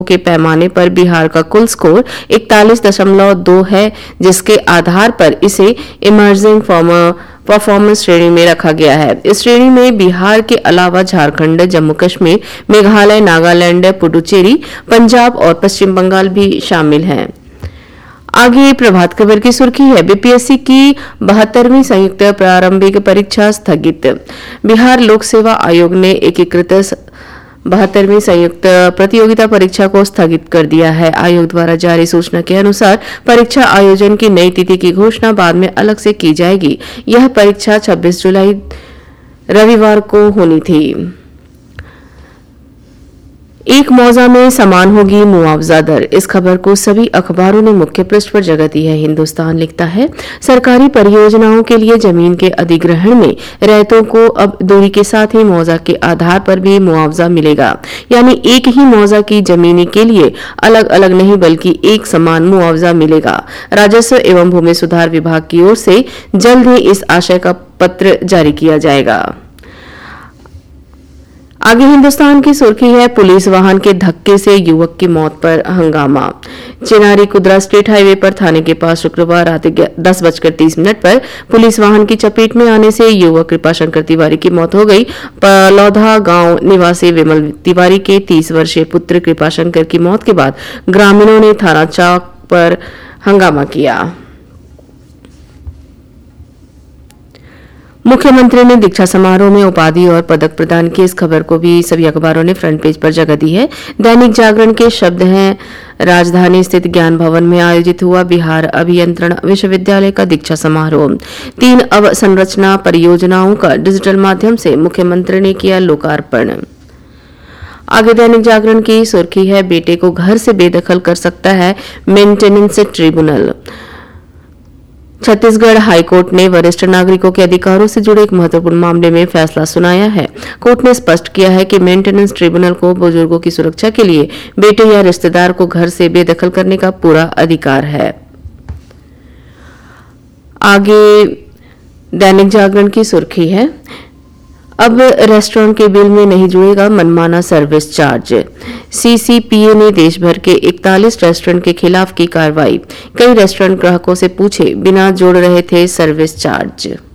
के पैमाने पर बिहार का कुल स्कोर 41.2 है, जिसके आधार पर इसे इमर्जिंग परफॉर्मेंस श्रेणी में रखा गया है। इस श्रेणी में बिहार के अलावा झारखंड, जम्मू कश्मीर, मेघालय, नागालैंड, पुडुचेरी, पंजाब और पश्चिम बंगाल भी शामिल हैं। आगे प्रभात खबर की सुर्खी है, बीपीएससी की 72वीं संयुक्त प्रारंभिक परीक्षा स्थगित। बिहार लोक सेवा आयोग ने एकीकृत 72वीं संयुक्त प्रतियोगिता परीक्षा को स्थगित कर दिया है। आयोग द्वारा जारी सूचना के अनुसार परीक्षा आयोजन की नई तिथि की घोषणा बाद में अलग से की जाएगी। यह परीक्षा 26 जुलाई रविवार को होनी थी। एक मौजा में समान होगी मुआवजा दर। इस खबर को सभी अखबारों ने मुख्य पृष्ठ पर जगह दी है। हिंदुस्तान लिखता है, सरकारी परियोजनाओं के लिए जमीन के अधिग्रहण में रैयतों को अब दूरी के साथ ही मौजा के आधार पर भी मुआवजा मिलेगा। यानी एक ही मौजा की जमीन के लिए अलग अलग नहीं बल्कि एक समान मुआवजा मिलेगा। राजस्व एवं भूमि सुधार विभाग की ओर से जल्द ही इस आशय का पत्र जारी किया जाएगा। आगे हिंदुस्तान की सुर्खी है, पुलिस वाहन के धक्के से युवक की मौत पर हंगामा। चिनारी कुदरा स्टेट हाईवे पर थाने के पास शुक्रवार रात 10:30 पर पुलिस वाहन की चपेट में आने से युवक कृपाशंकर तिवारी की मौत हो गई। पलौधा गांव निवासी विमल तिवारी के 30 वर्षीय पुत्र कृपाशंकर की मौत के बाद ग्रामीणों ने थाना चौक पर हंगामा किया। मुख्यमंत्री ने दीक्षा समारोह में उपाधि और पदक प्रदान किए। इस खबर को भी सभी अखबारों ने फ्रंट पेज पर जगह दी है। दैनिक जागरण के शब्द हैं, राजधानी स्थित ज्ञान भवन में आयोजित हुआ बिहार अभियंत्रण विश्वविद्यालय का दीक्षा समारोह। 3 अवसंरचना परियोजनाओं का डिजिटल माध्यम से मुख्यमंत्री ने किया लोकार्पण। आगे दैनिक जागरण की सुर्खी है, बेटे को घर से बेदखल कर सकता है मेंटेनेंस ट्रिब्यूनल। छत्तीसगढ़ हाईकोर्ट ने वरिष्ठ नागरिकों के अधिकारों से जुड़े एक महत्वपूर्ण मामले में फैसला सुनाया है। कोर्ट ने स्पष्ट किया है कि मेंटेनेंस ट्रिब्यूनल को बुजुर्गों की सुरक्षा के लिए बेटे या रिश्तेदार को घर से बेदखल करने का पूरा अधिकार है। आगे दैनिक जागरण की सुर्खी है, अब रेस्टोरेंट के बिल में नहीं जुड़ेगा मनमाना सर्विस चार्ज। सीसीपीए ने देश भर के 41 रेस्टोरेंट के खिलाफ की कार्रवाई। कई रेस्टोरेंट ग्राहकों से पूछे बिना जोड़ रहे थे सर्विस चार्ज।